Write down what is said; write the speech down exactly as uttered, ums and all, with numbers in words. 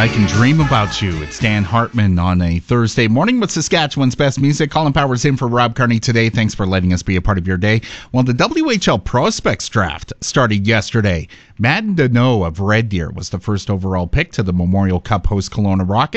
I Can Dream About You. It's Dan Hartman on a Thursday morning with Saskatchewan's best music. Colin Powers in for Rob Carney today. Thanks for letting us be a part of your day. Well, the W H L Prospects Draft started yesterday. Matt Deneau of Red Deer was the first overall pick to the Memorial Cup host Kelowna Rockets.